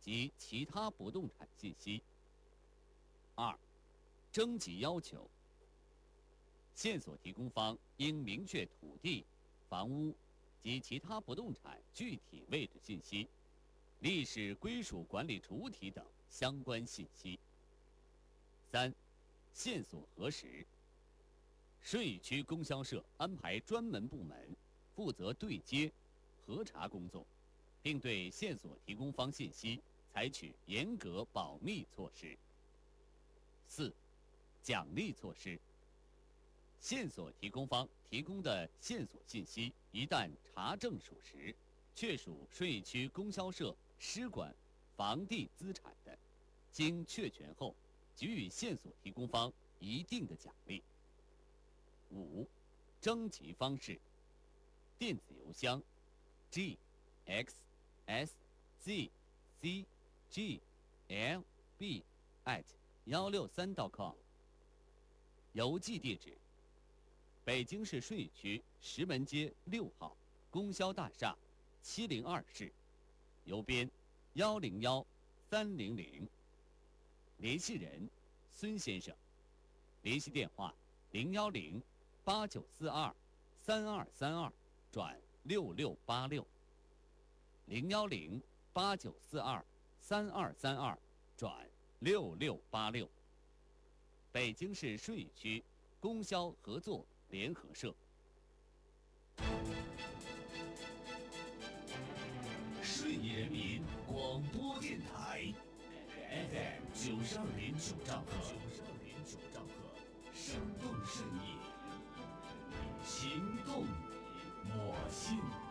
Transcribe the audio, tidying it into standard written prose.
及其他不动产信息。2、征集要求。线索提供方应明确土地、房屋及其他不动产具体位置信息、历史归属管理主体等相关信息。3、线索核实。顺义区供销社安排专门部门负责对接、核查工作，并对线索提供方信息采取严格保密措施。4、奖励措施。线索提供方提供的线索信息一旦查证属实，确属顺义区供销社施管房地资产的，经确权后，给予线索提供方一定的奖励。5、征集方式。电子邮箱 gxsczglb@163.com。邮寄地址：北京市顺义区石门街6号供销大厦702室，邮编101300。联系人：孙先生。联系电话010-8942-3232转66860，010-8942-3232转6686。北京市顺义区供销合作联合社。 顺义人民广播电台 FM 92.9兆赫，生动顺义，情动我心。